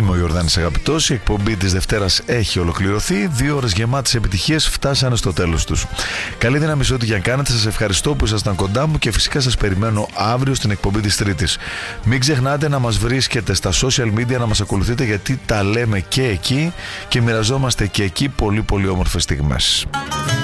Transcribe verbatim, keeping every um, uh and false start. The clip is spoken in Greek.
Είμαι ο Ιορδάνης Αγαπητός. Η εκπομπή της Δευτέρας έχει ολοκληρωθεί. Δύο ώρες γεμάτες επιτυχίες φτάσανε στο τέλος τους. Καλή δύναμη σε ό,τι για κάνετε. Σας ευχαριστώ που ήσασταν κοντά μου και φυσικά σας περιμένω αύριο στην εκπομπή της Τρίτης. Μην ξεχνάτε να μας βρίσκετε στα social media, να μας ακολουθείτε, γιατί τα λέμε και εκεί και μοιραζόμαστε και εκεί πολύ πολύ όμορφες στιγμές.